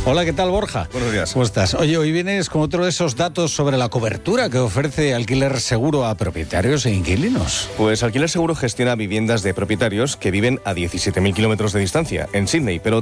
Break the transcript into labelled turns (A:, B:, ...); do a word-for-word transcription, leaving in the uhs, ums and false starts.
A: Hola, ¿qué tal, Borja?
B: Buenos días.
A: ¿Cómo estás? Oye, hoy vienes con otro de esos datos sobre la cobertura que ofrece Alquiler Seguro a propietarios e inquilinos.
B: Pues Alquiler Seguro gestiona viviendas de propietarios que viven a diecisiete mil kilómetros de distancia en Sídney, pero